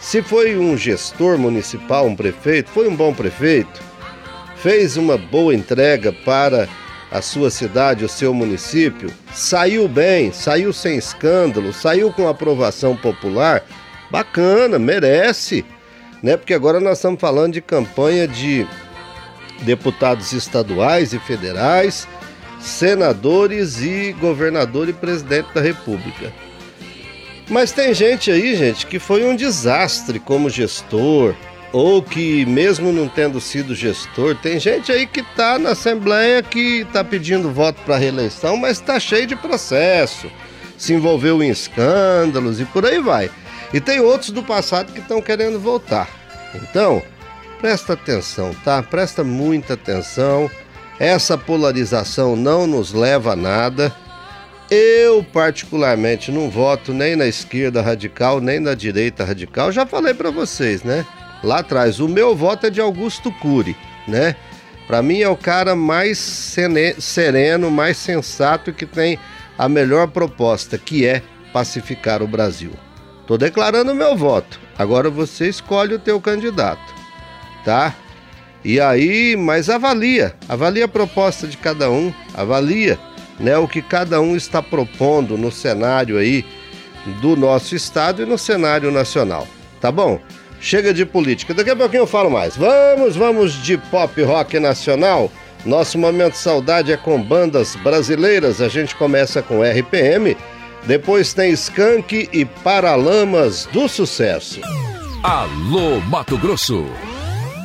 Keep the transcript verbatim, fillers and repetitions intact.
Se foi um gestor municipal, um prefeito, foi um bom prefeito, fez uma boa entrega para a sua cidade, o seu município, saiu bem, saiu sem escândalo, saiu com aprovação popular, bacana, merece, né? Porque agora nós estamos falando de campanha de deputados estaduais e federais, senadores e governador e presidente da República. Mas tem gente aí, gente, que foi um desastre como gestor, ou que mesmo não tendo sido gestor, tem gente aí que tá na Assembleia que tá pedindo voto para reeleição, mas tá cheio de processo, se envolveu em escândalos e por aí vai. E tem outros do passado que estão querendo voltar. Então, presta atenção, tá? Presta muita atenção. Essa polarização não nos leva a nada. Eu, particularmente, não voto nem na esquerda radical, nem na direita radical. Já falei para vocês, né? Lá atrás, o meu voto é de Augusto Cury, né? Para mim é o cara mais sereno, mais sensato e que tem a melhor proposta, que é pacificar o Brasil. Tô declarando o meu voto. Agora você escolhe o teu candidato, tá? E aí, mas avalia, avalia a proposta de cada um, avalia, né, o que cada um está propondo no cenário aí do nosso estado e no cenário nacional, tá bom? Chega de política, daqui a pouquinho eu falo mais. Vamos, vamos de pop rock nacional. Nosso Momento Saudade é com bandas brasileiras. A gente começa com R P M, depois tem Skank e Paralamas do Sucesso. Alô, Mato Grosso.